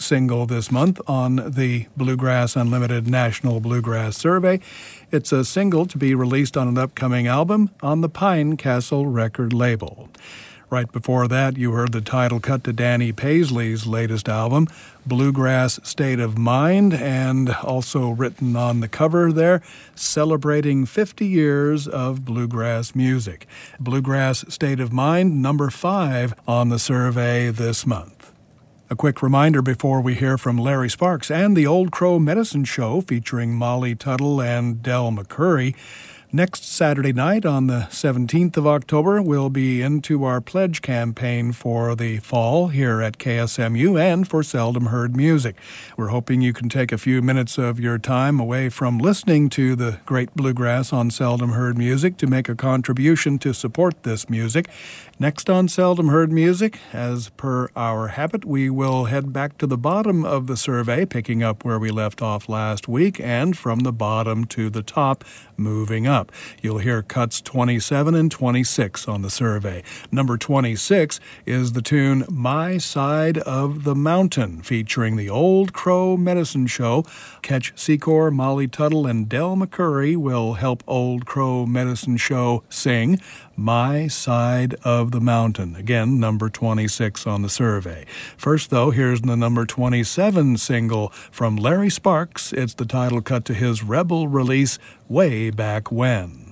single this month on the Bluegrass Unlimited National Bluegrass Survey. It's a single to be released on an upcoming album on the Pine Castle record label. Right before that, you heard the title cut to Danny Paisley's latest album, Bluegrass State of Mind, and also written on the cover there, celebrating 50 years of bluegrass music. Bluegrass State of Mind, number 5 on the survey this month. A quick reminder before we hear from Larry Sparks and the Old Crow Medicine Show featuring Molly Tuttle and Del McCurry. Next Saturday night on the 17th of October, we'll be into our pledge campaign for the fall here at KSMU and for Seldom Heard Music. We're hoping you can take a few minutes of your time away from listening to the great bluegrass on Seldom Heard Music to make a contribution to support this music. Next on Seldom Heard Music, as per our habit, we will head back to the bottom of the survey, picking up where we left off last week, and from the bottom to the top, moving up. You'll hear cuts 27 and 26 on the survey. Number 26 is the tune My Side of the Mountain, featuring the Old Crow Medicine Show. Ketch Secor, Molly Tuttle, and Del McCurry will help Old Crow Medicine Show sing My Side of the Mountain. Again, number 26 on the survey. First, though, here's the number 27 single from Larry Sparks. It's the title cut to his Rebel release, Way Back When.